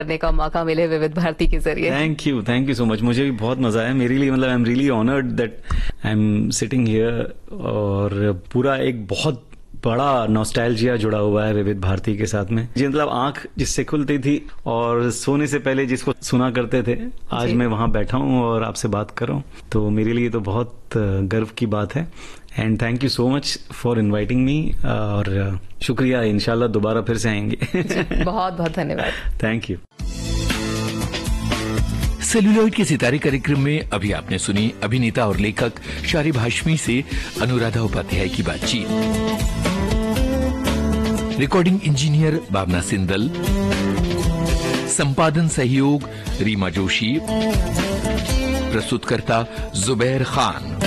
करने का मौका मिले विविध भारती के जरिए। Thank you so much. मुझे भी बहुत मजा आया। मेरे लिए मतलब I am really honoured that I am sitting here, और पूरा एक बहुत बड़ा नॉस्टैल्जिया जुड़ा हुआ है विविध भारती के साथ में। जी मतलब आंख जिससे खुलती थी और सोने से पहले जिसको सुना करते थे, आज मैं वहां बैठा हूं और आपसे बात कर रहा हूं, तो मेरे लिए तो बहुत गर्व की बात है। And thank you so much for inviting me, और शुक्रिया, इंशाल्लाह दोबारा फिर से आएंगे। बहुत बहुत धन्यवाद। Thank you. सेल्यूलॉइड के सितारे कार्यक्रम में अभी आपने सुनी अभिनेता और लेखक शारिब हाशमी से अनुराधा उपाध्याय की बातचीत। रिकॉर्डिंग इंजीनियर भावना सिंदल, संपादन सहयोग रीमा जोशी, प्रस्तुतकर्ता जुबैर खान।